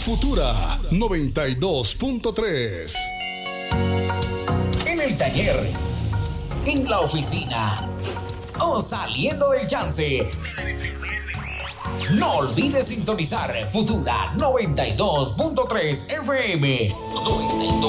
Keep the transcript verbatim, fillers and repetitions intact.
Futura noventa y dos punto tres. En el taller, en la oficina o saliendo del chance. No olvides sintonizar Futura noventa y dos punto tres F M. noventa y dos